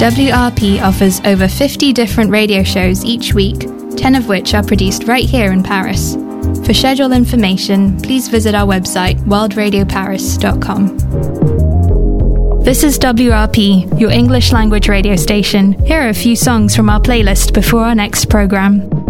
WRP offers over 50 different radio shows each week, 10 of which are produced right here in Paris. For schedule information, please visit our website, worldradioparis.com. This is WRP, your English language radio station. Here are a few songs from our playlist before our next program.